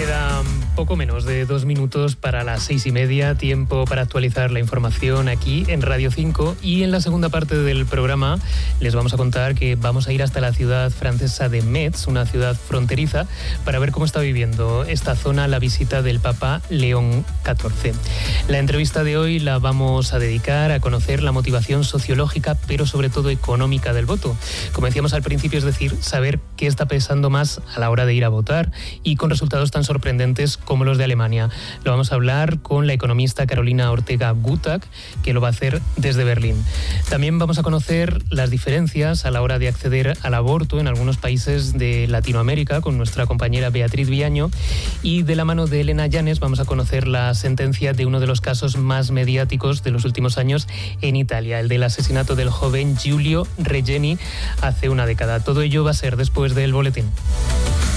Quedan poco menos de 2 minutos para las 6:30, tiempo para actualizar la información aquí en Radio 5, y en la segunda parte del programa les vamos a contar que vamos a ir hasta la ciudad francesa de Metz, una ciudad fronteriza, para ver cómo está viviendo esta zona la visita del Papa León XIV. La entrevista de hoy la vamos a dedicar a conocer la motivación sociológica, pero sobre todo económica del voto. Como decíamos al principio, es decir, saber qué está pesando más a la hora de ir a votar, y con resultados tan sorprendentes como los de Alemania. Lo vamos a hablar con la economista Carolina Ortega Gutak, que lo va a hacer desde Berlín. También vamos a conocer las diferencias a la hora de acceder al aborto en algunos países de Latinoamérica con nuestra compañera Beatriz Viaño, y de la mano de Elena Llanes vamos a conocer la sentencia de uno de los casos más mediáticos de los últimos años en Italia, el del asesinato del joven Giulio Regeni hace una década. Todo ello va a ser después del boletín.